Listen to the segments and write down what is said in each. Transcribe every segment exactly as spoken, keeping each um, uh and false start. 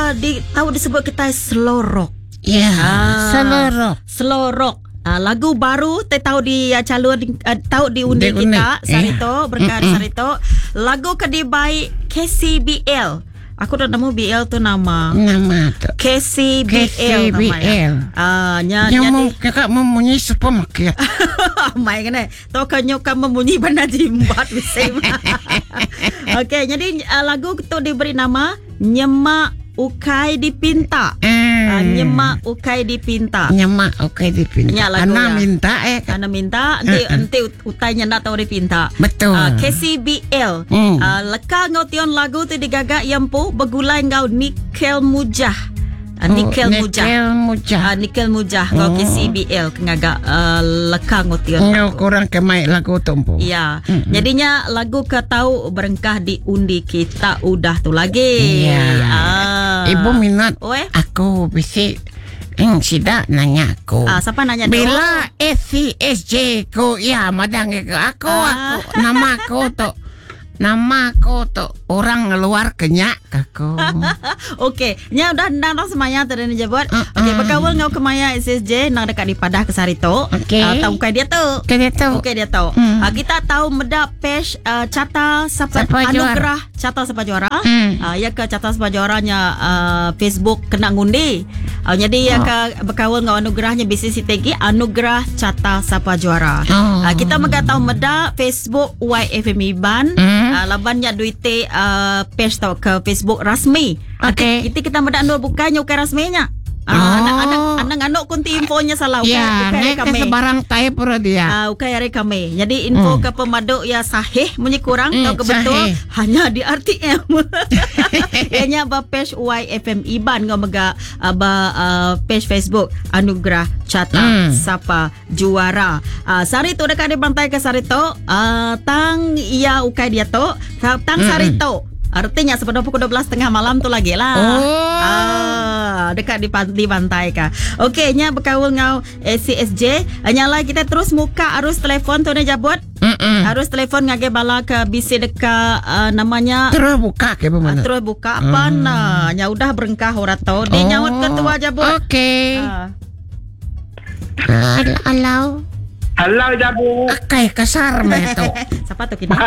uh, di, tahu disebut kita slow rock. Ya, yeah, Ah, slow rock. Slow rock. Uh, lagu baru te tahu di uh, calon uh, tahu di undi Di undi. kita Sarito, berkah Mm-mm. Sarito. Lagu kedibai K C B L. Aku dah nemu B L tu nama. Nama tu. K C B L K C B L. namanya. Ah, nya Yang nya mau di kakak memunyi supermarket. mai kan eh. Tahu kan nyokap membunyi benda jimbat bising. Okey, jadi uh, lagu tu diberi nama Nyemak Ukai Dipinta. Uh, Nyemak Ukai Dipinta. Nyemak Ukai Dipinta. Ya, lagu Karena ya. minta eh. Karena minta nanti Uh-uh. nanti utainya nak tahu dipinta. Betul. Uh, K C B L. Hmm. Uh, leka ngau tion lagu tu digagak yampu begulai ngau nikel mujah. Uh, nikel Oh, mujah. Nikel mujah. Uh, nikel mujah ngau Oh. K C B L ngagak uh, leka ngau tion. Ngau kurang kemai lagu tumpu. Ya, Mm-mm. jadinya lagu ke tahu berengkah di undi kita udah tu lagi. Iya. Ah. Ibu minat. Oi. Aku bisi. Hmm, sida nanya aku. Ah, siapa nanya tu? Bila S C S J ko ya madang ke aku Ah. aku nama aku tu nama aku tu orang luar kenyak aku. Okey, nya udah nang semaya tadi ni jabut. Uh-uh. Okey, berkawal ngau ke Maya S S J nang dekat di Padah ke Sarito. Okey. Ah, tahu kan dia tu? Kan dia tahu. Okey, dia tahu. Hmm. Ah, kita tahu medap page uh, Carta Sapa Siapa juara? Anugerah Carta Sapa Juara. Hmm. Ah, ya ke Carta Sapa Juaranya uh, Facebook kena ngundi. Ah, jadi ya Oh. ke berkawal ngau anugerahnya B C C T G Anugerah Carta Sapa Juara. Oh. Ah, kita megah tahu medap Facebook Y F M Iban. Hmm. Ah, labannya duite uh, page tau ke Facebook rasmi. Okey. Itu kita medak nur bukannya ukai rasminya. Oh. Ah, anak-anak anak-anak kunti infonya salah ukai Ya, ukai naik ke kami. sebarang tayo pura dia. Ah, ukai hari kami. Jadi info Hmm. ke pemaduk ya sahih munyi kurang Hmm, atau kebetul sahih. hanya di R T M. Ianya ba page Y F M Iban ngau mega uh, ba uh, page Facebook Anugerah Carta Hmm. Sapa Juara. Ah, Sarito dekat di pantai ke Sarito. Ah, tang ia ukai dia tu. Tang Hmm. Sarito. Artinya sepada pukul dua belas tengah malam tu lagi lah. Oh. Ah, dekat di, pan- di pantai ka. Okey, nya berkawal ngau C S J. Nyala kita terus muka arus telefon tu ni jabut. Mm-mm. Arus telefon ngage bala ke bisi dekat uh, namanya Terus buka ke uh, bagaimana? terus buka apa Hmm. nah. Nya udah berengkah ora tau. Dia nyaut ketua jabut. Okey. Ah. Halo. Halo Jabu. Akai kasar me tu. Siapa tu kita?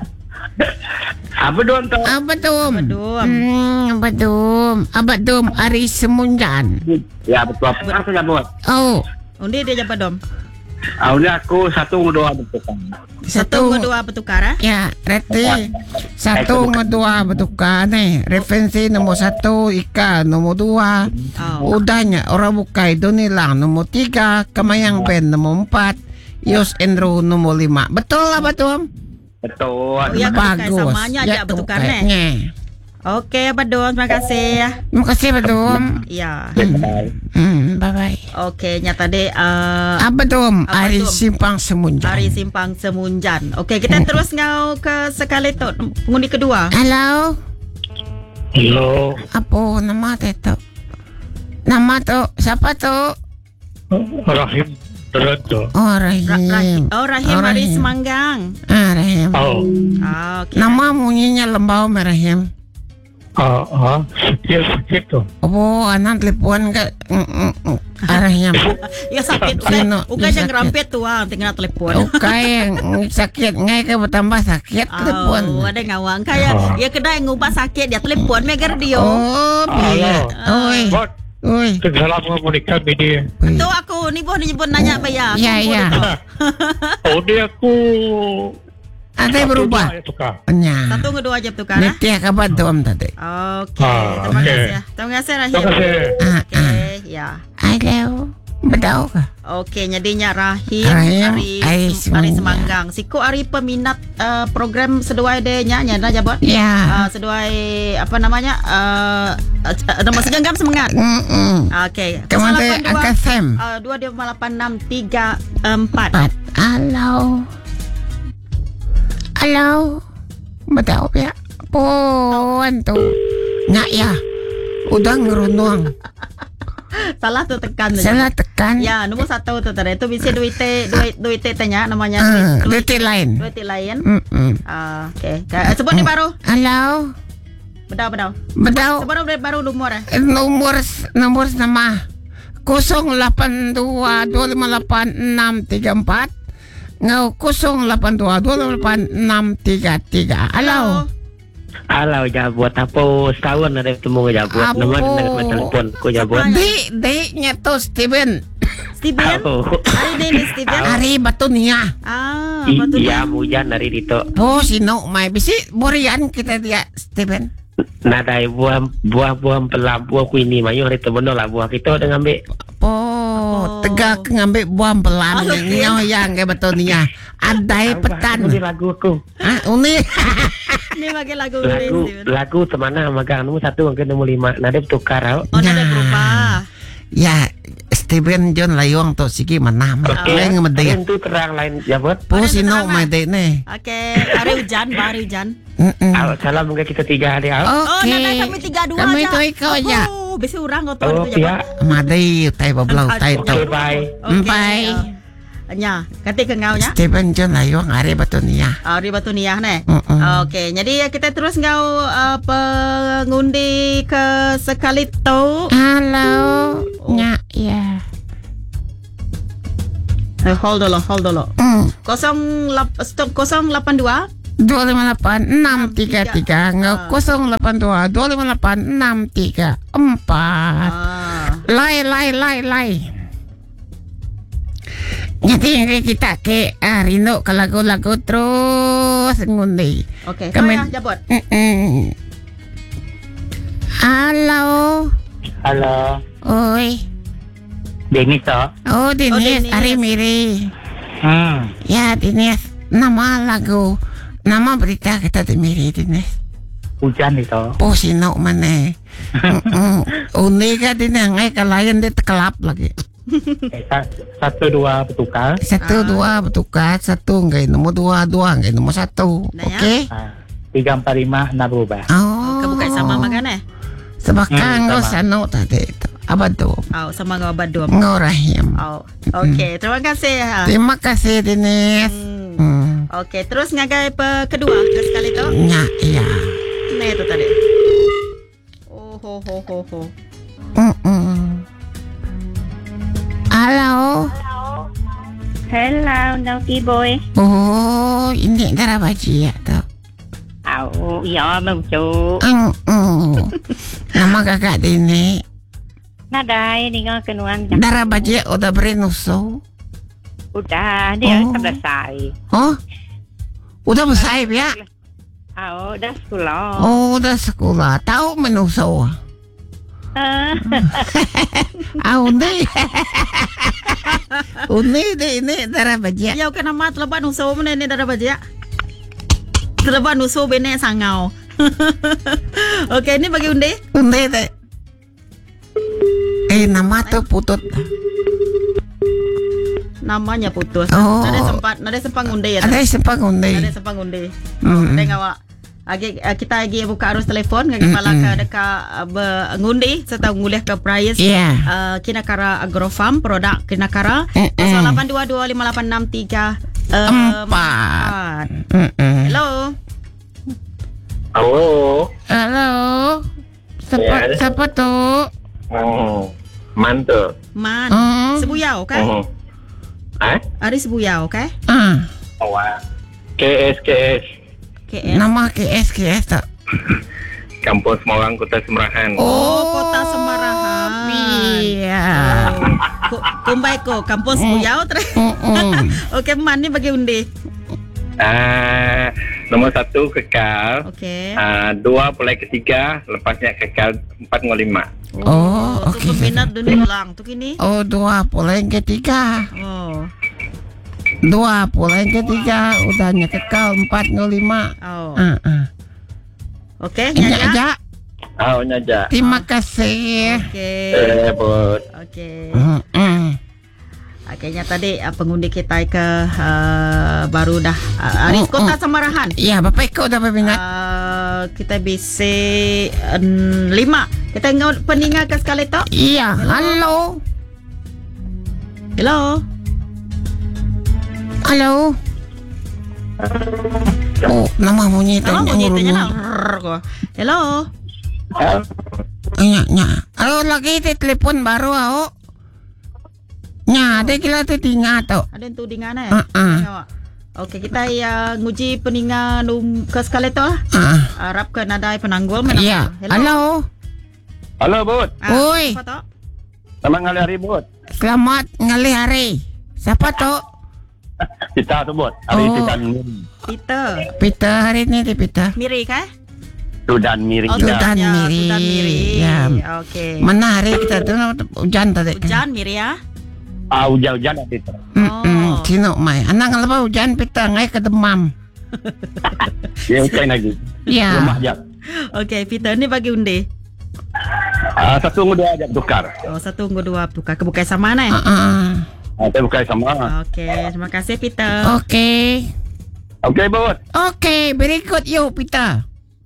Apa doan tu? Apa tu? Abadum. Hmm, apa tu? Apa tu? Ari Semunjan. Ya betul. Apa Jabu? Oh, Undi dia jabat dom. Ah, ini aku satu dua betul. Satu kedua bertukar ah. ya, reti. Satu ngedua betukan eh. Referensi nomor satu, Ika nomor dua. Oh. Udahnya orang buka itu nilang nomor tiga, Kemayang Ben nomor empat, Yos Endro nomor lima. Betul lah betul. Betul. Oh, ya, kan, kayak samanya aja bertukar, eh. tukainya. Okey, Abadum, terima kasih. Terima kasih betul. Ya. Hmm, bye bye. Okey, nyata deh uh, Apa tuh? Apa Ari tu? Simpang Semunjan. Hari Simpang Semunjan. Okey, kita terus ngau ke sekali tu pengundi kedua. Halo. Halo. Apa nama tu? Nama tu siapa tu? Rahim Toronto. Oh, Ra- Rahim. Rahim. Oh, Rahim Oh, dari Rahim. Semanggang. Ah, Rahim. Oh. Ah, okey. Nama munyinya lembau Rahim. Ah, ah, sakit sakit tu. Oh, anak telepon ke? Mm, mm, mm. Ah, Rahim. Ya sakit. Ukai, Sino? ukai Dia jangan sakit. rampet tu ah, tinggal telepon. Okay, sakit ngai ke bertambah sakit telepon. Oh, ada ngawang kaya ya kedai ngubah sakit dia telepon megar dia. Oh, biar. Oi, Bot, oi. salam komunikasi media. Tu aku ni pun nyebut nanya apa ya? Ya, ya. Oh, dia aku Ada berubah. Ya, tukar. Nya. Satu kedua jam tukar ah. Nanti kabar tuam tadi. Okey, Ah, terima okey. kasih ya. Terima kasih Rahim. Terima kasih. Ah, ah. Okey, ya. Halo. Bedau ke? Okey, jadinya Rahim, Rahim, Ari, Ari Sem- Ari Semanggang. Semanggang. Siku Ari peminat uh, program seduai de nya nya dah jabot. Ya. Uh, seduai apa namanya? Uh, uh, nama segenggam semangat. Mm -mm. Okey. Kemudian angka Sam. Uh, dua dua lapan enam tiga empat. Empat. Halo. Halo. Bedau ya. Pon tu. Nggak ya. Udah ngerunung. Salah tu tekan tu. Salah tekan. Ya, nombor satu tu tadi. Tu bisa duit te, duit duit te tanya namanya. Ah, duit, Duit lain. duit te lain. Mm -mm. Ah, okey. Uh, sebut ni baru. Halo. Bedaw-bedaw. Bedaw. Sebaru baru nomor eh. Nomor nomor nama kosong lapan dua dua lima lapan enam tiga empat. Ngau kosong lapan dua dua lima lapan enam tiga tiga. Halo. Halo, jabut apa? Setahun ada ketemu jabut. Apa? Nama dengan telefon ku jabut. Di di tu Steven. Steven. Apa? Hari ni Steven. Hari batu nia. Ah, I- betul. Iya, hujan dari itu. Oh sino mai bisi borian kita dia Steven. Nadai buah buah buah pelam buah ku ini mayu hari tu benar lah buah kita dengan ambil. Oh, tegak ngambil buah pelan Oh, okay. ngau yang ke batu nia. Adai petan. Ini lagu aku. Ah, uni. Ni bagi lagu Lagu ni Steven. lagu semana magang nombor satu ke nombor lima. Nadai bertukar tau. Oh, nak ada Nah. berubah. Ya, Steven John layong tu sigi manam. Okey. Lain ngemedek. Itu terang lain jabut. Po Ada sino keterangan. mai dek ne. Okey, hari hujan, hari hujan. Mm-mm. Aw, salam mungkin kita tiga hari aw. Oh, Okey. nak kami tiga dua Kami aja. tu ikut aja. Oh, biasa orang kau tu Oh, tu je. pihak. Madai tai bablau tai tu. Okey, bye. Bye. Nya, kata ke ngau nya. Steven John layong are batu nia. Hari batu niah ne. Mm-mm. Okey, jadi kita terus ngau uh, pengundi ke sekali tu. Halo. Oh. Nya ya. Eh, hold dulu, hold dulu. Hmm. Kosong lap, stop kosong lapan dua. dua lima lapan enam tiga tiga Ah. ngau kosong lapan dua dua lima lapan enam tiga empat. Ah. Lai lai lai lai. Jadi kita ke ah, rindu ke lagu-lagu terus ngundi. Okey, Kami- kau ya jabut. Mm-mm. Halo. Halo. Oi. Denis tak? Oh, Dinis, Dinis. Ari Miri. Hmm. Ya, Dinis. Nama lagu. Nama berita kita di Miri, Dinis. Hujan itu. Oh, sino mana? Mm-mm. Unik kan Dinis. Ngai kalayan dia tekelap lagi. Eh, sa- satu dua bertukar. Satu, Ah. dua, bertukar. Satu, ngai nomor dua, dua, ngai nomor satu. Nah, ya. Okey? Ah, tiga empat lima nak berubah. Oh. Kau buka sama makan eh? Sebakang Hmm, kau sama. sano tadi itu. Apa tu? Oh, sama ngau badum. Ngau rahim. Oh, okey. Terima kasih. Ha. Terima kasih, Dinis. Hmm. Hmm. Okey, terus ngagai pe kedua ke sekali tu. Ya, iya. Nah, itu tadi. Oh, ho ho ho ho. Mm-mm. Halo. Hello, Naughty Boy. Oh, ini darah baji ya tu. Oh, ya, Bang Cu. Mm-mm. Nama kakak Dini. Nadai dengan kenuan. Darah baji udah beri nusu. Udah, dia Oh. oh. selesai. Oh, udah besar ya? Oh, udah sekolah. Oh, udah sekolah. Tahu menusu? Ah, Ah, undi. Undi deh ini darah baji. Ya, kena mat lebat nuso mana ni darah baja. Lebat nuso bene sangau. Okey, ini bagi undi. Undi deh. Eh, nama tu putut. Namanya putus. Oh. Nada sempat, nada sempat undi ya. Ada sempang undi. Nada sempat undi. Hmm. Tengok awak. Agi uh, kita lagi buka arus telefon ngagi pala ke dekat uh, ngundi serta ngulih ke price Ya. uh, Kinakara Agrofarm produk Kinakara Mm-mm. kosong lapan dua dua lima lapan enam tiga Empat. Mm-mm. Hello. Halo. Halo. Siapa, Ya. siapa tu? Oh, mantu. Man. Hmm. Sebuyau kan? Oh. Eh? Ari Sebuyau kan? Ah, Oh, ah. K S K S. K L. nama K S K S tak? Kampus Mawang Kota Semerahan. Oh, Kota Semerahan. Iya. Ko- Kumbai ko kampus Sebuyau terus. Mm-mm. Okey, man ni bagi undi. Ah, nomor satu kekal. Okey. Ah, dua pulai ketiga, lepasnya kekal empat ngol lima. Oh, tu okey. peminat dunia ulang tu kini. Oh, dua pula yang ketiga. Oh. Dua pula yang ketiga. Udahnya kekal empat nol lima. Oh. Ah, ah. Okey, Ini nyanyi. aja. Oh, nyaja. Terima kasih. Okey. Eh, bot. Okey. Mm-mm. Akhirnya tadi uh, pengundi kita ke uh, baru dah uh, Aris Oh, Kota oh. Semerahan. Ya, Bapak Eko dah berminat. Uh, kita bisa um, lima. Kita ngau peninggal ke sekali tu. Iya, halo. Hello. Halo. Oh, nama bunyi Nama tanya bunyi tanya urun. lah. Rrrr ko. Hello. Ah, Nya, nya. Alo lagi di telepon baru au. Nya, ada kira tu tinggal tu. Ada yang tu dengan eh. Ah, ah. Tengok. Okey, kita uh, nguji peningan um, ke sekali tu ah. Ah. Harap ke nadai penanggul mana? Ya. Halo. halo, Bud. Ah, Oi. Apa tu? Selamat ngali hari, Bud. Selamat ngali hari. Siapa tu? Kita tu, Bud. Hari Oh. Sudan Peter. Peter hari ni di Peter. Miri kah? Sudan Miri. Oh, kita. Sudan ya, Miri. Sudan Miri. Ya. Okey. Mana hari kita tu hujan tadi. Hujan Miri ya? Ah, hujan-hujan ada itu. Hmm, sino mai. Anak lepas hujan Peter ngai ke demam. Ya, okay lagi. Ya. Rumah aja. Okey, Peter ni bagi undi. Ah, satu dua aja tukar. Oh, satu tunggu dua tukar kebukai sama nah. Ah, ah. Ah, saya bukan sama. Okey, terima kasih Peter. Okey. Okey, Bud. Okey, very good you Peter.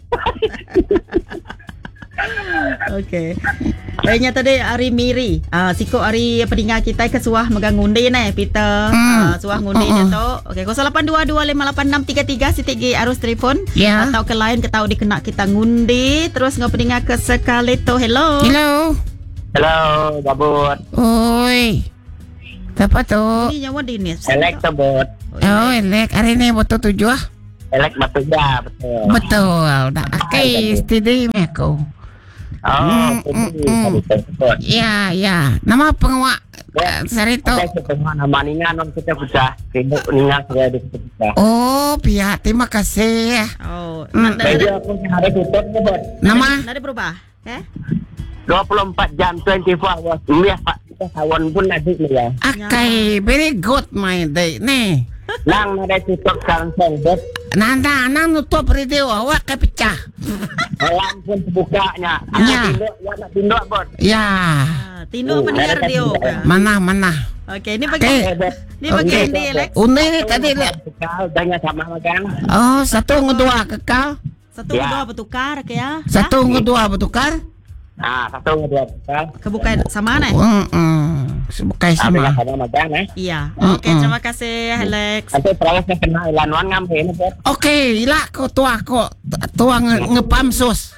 Okey. Lainnya tadi hari Miri. Ah, siko hari pendengar kita ke suah megang ngundi nah Peter. Hmm. Ah, suah ngundi Uh-uh. dia tu. Okey, kosong lapan dua dua lima lapan enam tiga tiga sitik gi arus telefon. Ya. Atau ke lain ke tahu dikena kita ngundi terus ngau pendengar ke sekali tu. Hello. Hello. Hello, Bud. Oi. Siapa tu? Ini nyawa di ni. Elek tu, Bud. Oh, elek hari ni betul tujuh ah. Elek betul ya, betul. Betul. Dah okey, steady aku. Oh, Mm, ini mm, tadi Bud. Ya, ya. Nama penguak uh, Sarito. Saya semua nama ningan non kita pecah. Sibuk ningan saya di pecah. Oh, pihak. Terima kasih. Oh, Hmm. nada Saya aku hari tutup ni, Bud. Nama? nada berubah. Eh? dua puluh empat jam dua puluh empat hours. Iya, Pak. Kita kawan pun ada ni ya. Okay, very good my day. Ni. Lang ada tutup langsung, Bud. Nanda, nang nutup radio awak ke pecah. Lang pun bukanya. Ya. Nak tinduk, ya nak tinduk, Bud. Ya. Ah, tinduk Oh, pendengar ada radio. tinduk. Mana, mana. Okey, ni bagi Okey. ni bagi Okey. undi Alex. Undi ni tadi lihat. Kau tanya sama makan. Oh, satu ngedua kekal. Satu Ya. dua bertukar ke ya? Satu ngedua bertukar. Ah, satu dua kita. Kebukai sama nah. Hmm, hmm. Sebukai Sama sama. sama makan eh. Iya. Mm-mm. Okey, terima kasih Alex. Nanti terus saya kena ilanuan ngambil ni, Bud. Okey, ilah kau tua kau tua nge ngepam sus.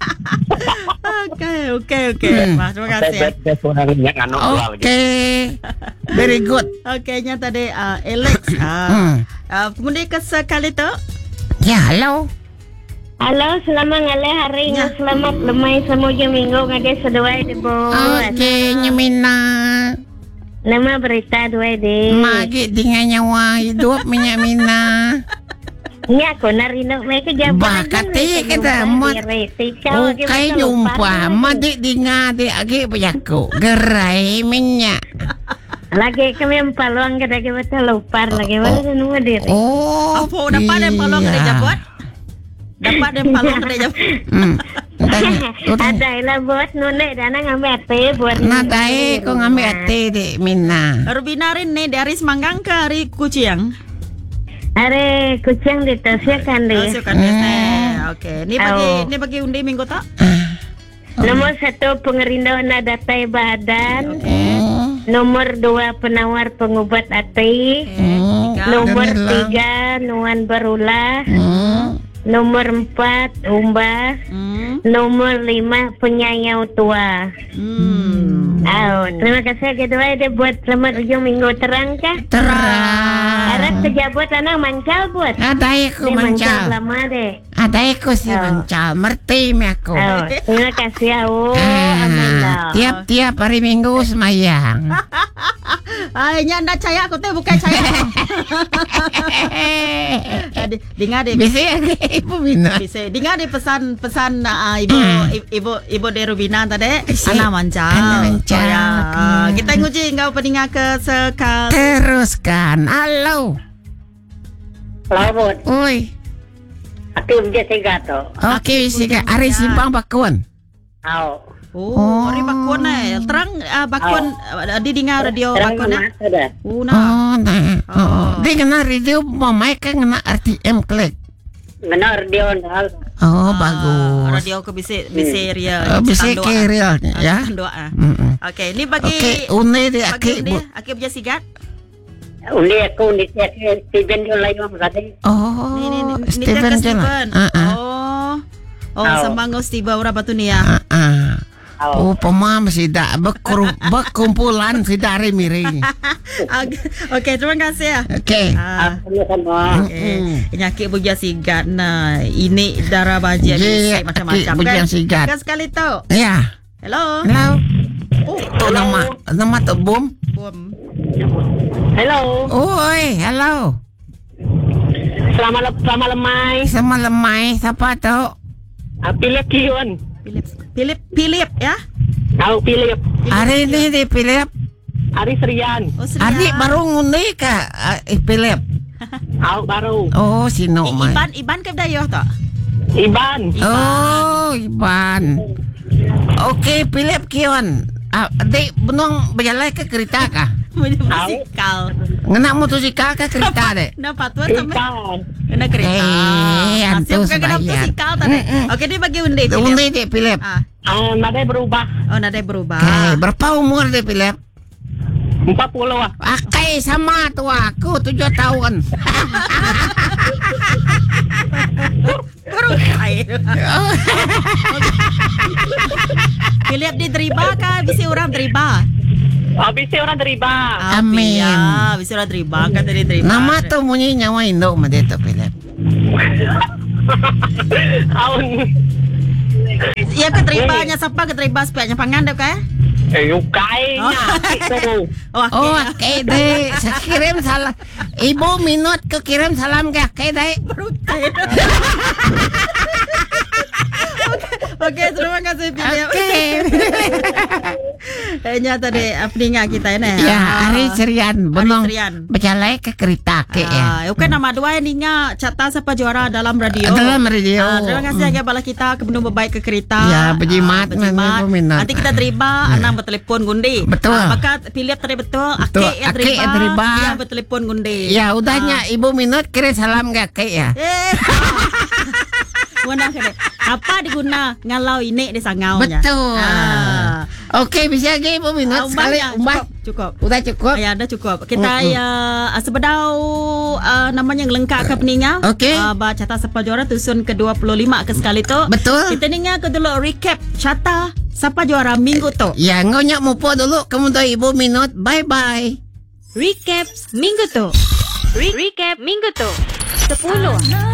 Okey, okey, okey. Hmm. Mas, terima kasih. ya. Saya seorang yang anu keluar lagi. Okey. Very good. Okey, nya tadi uh, Alex. Ah, Hmm. uh, kemudian ke sekali tu. Ya, halo. Halo, selamat ngali hari Ya. nga selamat lemay sa mujang minggu ngade sa duway de bo. Okey, nyemina. Nama berita duway de. Magi dengan nyawa hidup minyak mina. Nya ko narino may kajaban. Bakati kita mat. Okay jumpa. Madi dinga di agi payako. Gerai minyak. Lagi kami ang paluang kada kami talupar lagi wala na nung diri. Oh. Apa dapat dan palong iya. ada jabot? Dapat dan palong ada jabot. Hmm. Tanya. Ada ilah buat nune dana ngambil ate buat. Nadai ko ngambil ate di mina. Rubina rin ni dari Semanggang ke hari Kucing. Are kucing dito siya kan Oh, de. siukan biasa. Okey, ni bagi Oh. ni bagi undi minggu tak? Nomor satu pengerindu na datai badan. Okey. Nomor dua penawar pengobat hati. Hmm. Tiga. Nomor Ganila. tiga nuan berulah. Hmm. Nomor empat umbas. Hmm. Nomor lima penyayau tua. Hmm. Oh, terima kasih kedua dia buat selamat ujung minggu terang kah? Terang. Harap kejabut anak mancal buat. Adai ko Dia mancal mancal. lama deh. Adai ko si Oh. mancal. Merti mi ako. Oh, terima kasih ya. Oh, Ah, amanlah. tiap-tiap hari minggu semayang. Ay, nya anda caya aku teh bukan caya. Di dengar deh. Bisa ibu bina. Bisa dengar deh pesan-pesan uh, ibu Hmm. ibu ibu dari Rubina tadi. Si- Anak mancal. Anak mancal. Oh, ya. Hmm. Kita nguji engkau pendengar ke sekali. Teruskan. Halo. Labot, Oi. aku dia tiga tu. Okey, sika hari simpang bakun. Oh, Oh, Oh. hari bakun eh. Terang uh, bakun uh, di dengar radio terang bakun eh. sudah. Oh, nah. Oh, nah. Oh. Oh. Dia kena radio mamai kan kena R T M klik. Benar dia ondal. Oh, Ah, bagus. Radio ke bisa bisa ria. Oh, bisa ke realnya ya. Doa. Mm-mm. Okey, ni bagi Okey, une dia bagi aki. ni bu- aki berja sigat. Undi aku undi aku Steven dia lain orang kata. Oh, Ni ni ni ni Steven teh ke je lah. Steven. Ah, ah. Oh. Oh, samangos tiba ora batu ni ya. Ah, ah. Oh, pemam si da berkur- berkumpulan si dari miring. Okey, terima kasih ya. Okey. Ah, Sama-sama. okay. Nyakit bugia sigat na ini darah bajian Ye, yeah, macam-macam akik bugian sigat. Kan sekali tu. Ya. Hello. Hello. Oh, Tu nama nama tu bom. bom. Hello. Oi, hello. Selamat selamat lemai. Sama lemai siapa tu? Ah, pilih kion. Philip, Philip, Philip ya. Tahu pilih. Hari ni di Philip. Ari Serian. Oh, Hari baru ngundi ka uh, Philip. Tahu baru. Oh, sino I, man. Iban, Iban ke dayo to? Iban. Oh, Iban. Okey, Philip kion. Ah, dek benong berjalan ke kereta kah? Musikal. Ngena motosikal ke kereta dek? Dapat tuan sampai Iban. kena kereta. Eh, Masih antus bukan kena bayar. musikal tadi. Okey, dia bagi undi. Philip. Undi dek Philip. Ah, Ah, nadai berubah. oh nada berubah. Okay, berapa umur dek Philip? empat puluh ah. Akay sama tu aku tujuh tahun. Baru kaya. Philip diterima kah? Bisa orang terima. Habis orang terima. Amin. Ya, bisa orang terima kan tadi terima. Nama tu bunyi nyawa Indo mah tu Philip. Aun. Ya keterimanya siapa keterima sepatnya pangan dok eh? Eh, yukai Oh. na. Itu. Oh, Oh, okay. akay dek. Saya kirim salam. Ibu minut ke kirim salam ke akay dek. Okey, terima kasih Philip. Okey. Eh nya tadi peningat kita ini. Ya, hari serian benong serian. berjalan ke kereta ke ya. Ah, okay, nama dua yang ingat cata siapa juara dalam radio. Dalam radio. Ah, terima kasih agak bala kita kebenu berbaik ke kereta. Ya, berjimat, Ah, berjimat. nanti peminat. Nanti kita terima, Ya. Anang bertelepon gundi. Betul. Ah, maka Philip tadi betul, Betul. Akik yang Akik terima. yang terima. Dia bertelepon gundi. Ya, udahnya ibu minut kirim salam ke akay ya. Eh. Guna kene. Apa diguna ngalau ini di sangaunya. Betul. Ah. Okey, bisa lagi ibu minut Ah, sekali. umbah ya, Umbah. Cukup. cukup. Udah cukup. Ya, dah cukup. Kita Mm-mm. ya uh, sebedau uh, namanya lengkap ke peninga. Okey. Uh, ba cata siapa juara tusun ke dua puluh lima ke sekali tu. Betul. Kita ninga ke dulu recap cata siapa juara minggu tu. Ya, ngonyak mupo dulu, kemudian ibu minut. Bye-bye. Recap minggu tu. Re- recap minggu tu. sepuluh.